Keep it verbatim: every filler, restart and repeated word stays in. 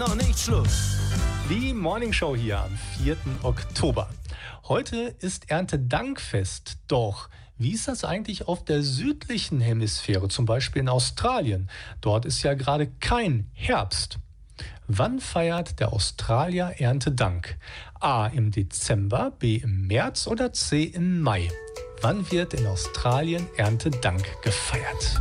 noch nicht Schluss. Die Morning Show hier am vierten Oktober. Heute ist Erntedankfest. Doch wie ist das eigentlich auf der südlichen Hemisphäre, zum Beispiel in Australien? Dort ist ja gerade kein Herbst. Wann feiert der Australier Erntedank? A. im Dezember, B. im März oder C. im Mai? Wann wird in Australien Erntedank gefeiert?